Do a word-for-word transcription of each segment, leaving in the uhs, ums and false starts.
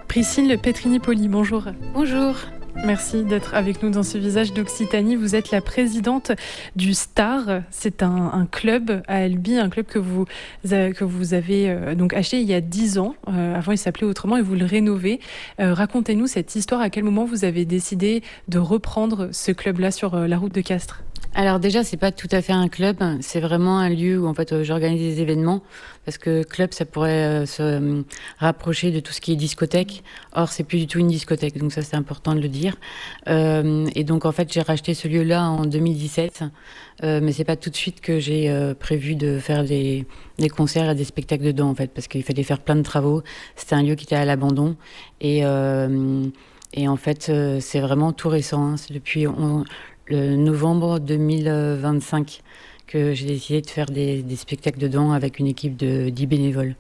Priscille Petrini-Poli, bonjour. Bonjour. Merci d'être avec nous dans ce visage d'Occitanie. Vous êtes la présidente du Star. C'est un, un club à Albi, un club que vous, que vous avez euh, donc acheté il y a dix ans. Euh, avant, il s'appelait autrement et vous le rénovez. Euh, racontez-nous cette histoire. À quel moment vous avez décidé de reprendre ce club-là sur euh, la route de Castres ? Alors déjà, c'est pas tout à fait un club, c'est vraiment un lieu où en fait euh, j'organise des événements, parce que club, ça pourrait euh, se euh, rapprocher de tout ce qui est discothèque. Or, c'est plus du tout une discothèque, donc ça c'est important de le dire. Euh, et donc en fait, j'ai racheté ce lieu-là en deux mille dix-sept, euh, mais c'est pas tout de suite que j'ai euh, prévu de faire des, des concerts et des spectacles dedans en fait, parce qu'il fallait faire plein de travaux. C'était un lieu qui était à l'abandon et euh, et en fait, euh, c'est vraiment tout récent. Hein. C'est depuis on, le novembre deux mille vingt-cinq que j'ai décidé de faire des, des spectacles dedans avec une équipe de dix bénévoles.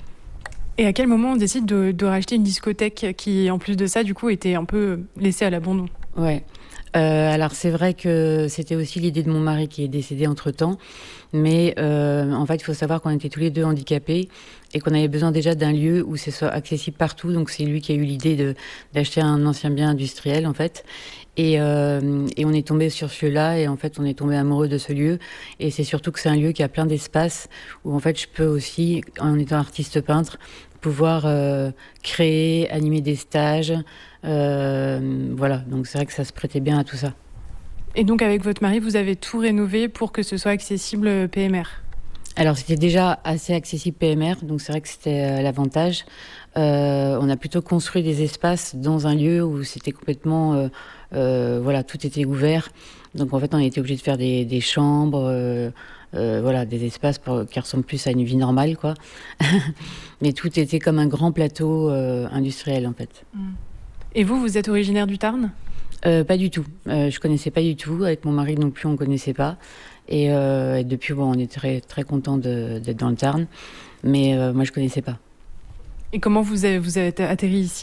Et à quel moment on décide de, de racheter une discothèque qui, en plus de ça, du coup, était un peu laissée à l'abandon ? Ouais. Euh, alors c'est vrai que c'était aussi l'idée de mon mari qui est décédé entre-temps, mais euh, en fait il faut savoir qu'on était tous les deux handicapés et qu'on avait besoin déjà d'un lieu où ce soit accessible partout, donc c'est lui qui a eu l'idée de, d'acheter un ancien bien industriel en fait, et, euh, et on est tombé sur ce lieu-là et en fait on est tombé amoureux de ce lieu, et c'est surtout que c'est un lieu qui a plein d'espace où en fait je peux aussi, en étant artiste peintre, pouvoir euh, créer, animer des stages. Euh, voilà, donc c'est vrai que ça se prêtait bien à tout ça. Et donc avec votre mari, vous avez tout rénové pour que ce soit accessible P M R ? Alors c'était déjà assez accessible P M R, donc c'est vrai que c'était euh, l'avantage. Euh, on a plutôt construit des espaces dans un lieu où c'était complètement... Euh, euh, voilà, tout était ouvert. Donc en fait, on a été obligé de faire des, des chambres... Euh, Euh, voilà, des espaces pour, qui ressemblent plus à une vie normale, quoi. Mais tout était comme un grand plateau euh, industriel, en fait. Et vous, vous êtes originaire du Tarn ? euh, Pas du tout. Euh, je connaissais pas du tout. Avec mon mari non plus, on connaissait pas. Et, euh, et depuis, bon, on est très très content de, d'être dans le Tarn. Mais euh, moi, je connaissais pas. Et comment vous avez, vous avez atterri ici ?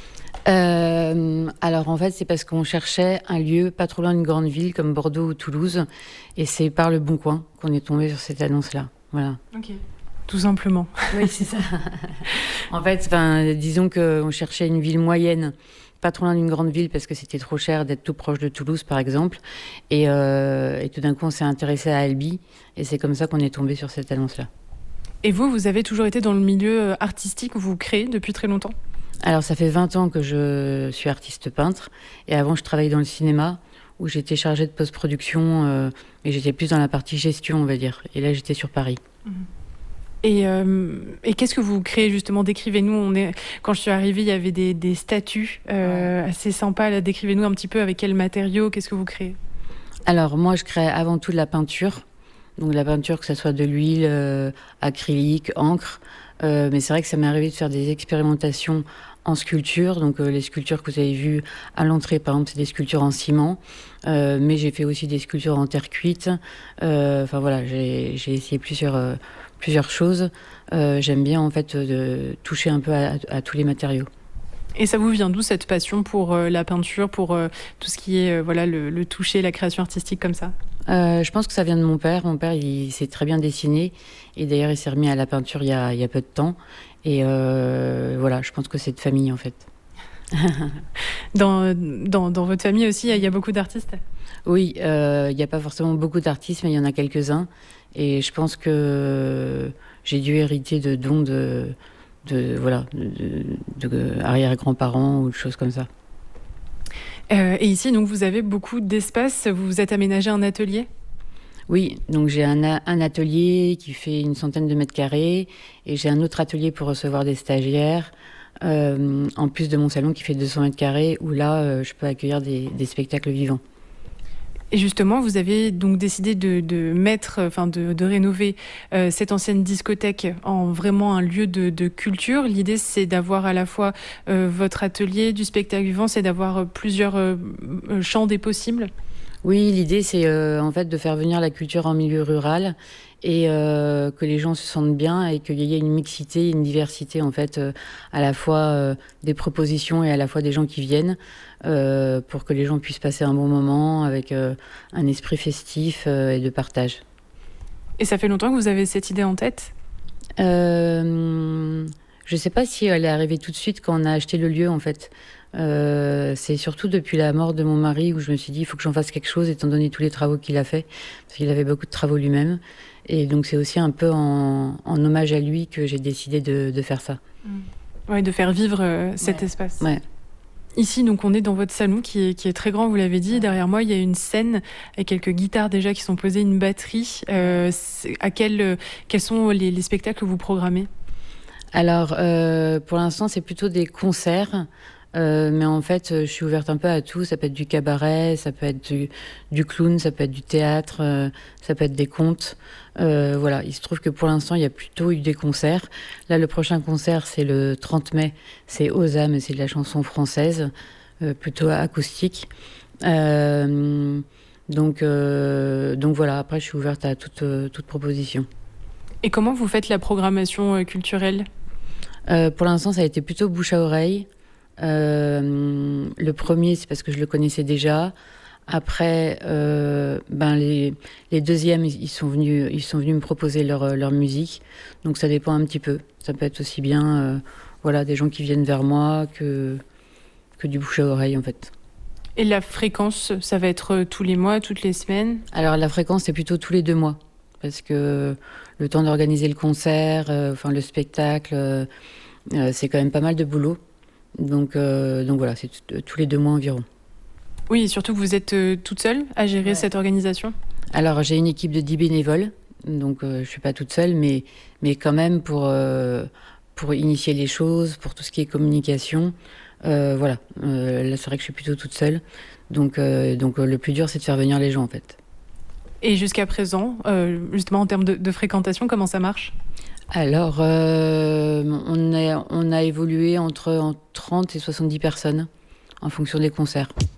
Euh, alors en fait, c'est parce qu'on cherchait un lieu pas trop loin d'une grande ville comme Bordeaux ou Toulouse, et c'est par Le Bon Coin qu'on est tombé sur cette annonce-là. Voilà. Ok. Tout simplement. Oui, c'est ça. En fait, disons qu'on cherchait une ville moyenne, pas trop loin d'une grande ville, parce que c'était trop cher d'être tout proche de Toulouse, par exemple. Et, euh, et tout d'un coup, on s'est intéressé à Albi, et c'est comme ça qu'on est tombé sur cette annonce-là. Et vous, vous avez toujours été dans le milieu artistique, vous créez depuis très longtemps ? Alors, ça fait vingt ans que je suis artiste peintre. Et avant, je travaillais dans le cinéma, où j'étais chargée de post-production. Euh, et j'étais plus dans la partie gestion, on va dire. Et là, j'étais sur Paris. Et, euh, et qu'est-ce que vous créez, justement ? Décrivez-nous. On est... Quand je suis arrivée, il y avait des, des statues euh, ouais. assez sympas. Là. Décrivez-nous un petit peu avec quels matériaux, qu'est-ce que vous créez ? Alors, moi, je crée avant tout de la peinture. Donc, la peinture, que ce soit de l'huile, euh, acrylique, encre. Euh, mais c'est vrai que ça m'est arrivé de faire des expérimentations en sculpture. Donc euh, les sculptures que vous avez vues à l'entrée, par exemple, c'est des sculptures en ciment. Euh, mais j'ai fait aussi des sculptures en terre cuite. Euh, enfin voilà, j'ai, j'ai essayé plusieurs, euh, plusieurs choses. Euh, j'aime bien en fait de toucher un peu à, à, à tous les matériaux. Et ça vous vient d'où cette passion pour euh, la peinture, pour euh, tout ce qui est euh, voilà, le, le toucher, la création artistique comme ça ? Euh, je pense que ça vient de mon père. Mon père, il s'est très bien dessiné. Et d'ailleurs, il s'est remis à la peinture il y a, il y a peu de temps. Et euh, voilà, je pense que c'est de famille, en fait. dans, dans, dans votre famille aussi, il y a beaucoup d'artistes ? Oui, euh, il n'y a pas forcément beaucoup d'artistes, mais il y en a quelques-uns. Et je pense que j'ai dû hériter de dons de, de, voilà, de, de, de arrière-grands-parents ou de choses comme ça. Euh, et ici, donc, vous avez beaucoup d'espace. Vous vous êtes aménagé un atelier ? Oui, donc j'ai un, un atelier qui fait une centaine de mètres carrés et j'ai un autre atelier pour recevoir des stagiaires, euh, en plus de mon salon qui fait deux cents mètres carrés où là, euh, je peux accueillir des, des spectacles vivants. Et justement, vous avez donc décidé de, de mettre, enfin de, de rénover euh, cette ancienne discothèque en vraiment un lieu de, de culture. L'idée, c'est d'avoir à la fois euh, votre atelier du spectacle vivant, c'est d'avoir plusieurs euh, champs des possibles. Oui, l'idée, c'est euh, en fait de faire venir la culture en milieu rural et euh, que les gens se sentent bien et qu'il y ait une mixité, une diversité en fait, euh, à la fois euh, des propositions et à la fois des gens qui viennent euh, pour que les gens puissent passer un bon moment avec euh, un esprit festif euh, et de partage. Et ça fait longtemps que vous avez cette idée en tête ? euh, Je sais pas si elle est arrivée tout de suite quand on a acheté le lieu, en fait. Euh, c'est surtout depuis la mort de mon mari où je me suis dit il faut que j'en fasse quelque chose étant donné tous les travaux qu'il a fait, parce qu'il avait beaucoup de travaux lui-même. Et donc c'est aussi un peu en, en hommage à lui que j'ai décidé de, de faire ça. Mmh. Ouais, de faire vivre euh, cet ouais. espace. Ouais. Ici, donc, on est dans votre salon qui est, qui est très grand, vous l'avez dit. Derrière moi, il y a une scène avec quelques guitares déjà qui sont posées, une batterie. Euh, à quel, quels sont les, les spectacles que vous programmez ? Alors, euh, pour l'instant, c'est plutôt des concerts. Euh, mais en fait, je suis ouverte un peu à tout. Ça peut être du cabaret, ça peut être du, du clown, ça peut être du théâtre, euh, ça peut être des contes. Euh, voilà, il se trouve que pour l'instant, il y a plutôt eu des concerts. Là, le prochain concert, c'est le trente mai. C'est aux âmes, c'est de la chanson française, euh, plutôt acoustique. Euh, donc, euh, donc voilà, après, je suis ouverte à toute, euh, toute proposition. Et comment vous faites la programmation euh, culturelle ? euh, Pour l'instant, ça a été plutôt bouche à oreille. Euh, le premier, c'est parce que je le connaissais déjà. Après, euh, ben les, les deuxièmes, ils sont venus, ils sont venus me proposer leur, leur musique. Donc ça dépend un petit peu. Ça peut être aussi bien, euh, voilà, des gens qui viennent vers moi que que du bouche à oreille en fait. Et la fréquence, ça va être tous les mois, toutes les semaines ? Alors la fréquence, c'est plutôt tous les deux mois, parce que le temps d'organiser le concert, euh, enfin le spectacle, euh, euh, c'est quand même pas mal de boulot. Donc, euh, donc voilà, c'est t- tous les deux mois environ. Oui, et surtout que vous êtes euh, toute seule à gérer ouais. cette organisation ? Alors, j'ai une équipe de dix bénévoles, donc euh, je ne suis pas toute seule, mais, mais quand même pour, euh, pour initier les choses, pour tout ce qui est communication. Euh, voilà, euh, là c'est vrai que je suis plutôt toute seule. Donc, euh, donc euh, le plus dur, c'est de faire venir les gens en fait. Et jusqu'à présent, euh, justement en termes de, de fréquentation, comment ça marche ? Alors, euh, on, a, on a évolué entre, entre trente et soixante-dix personnes en fonction des concerts.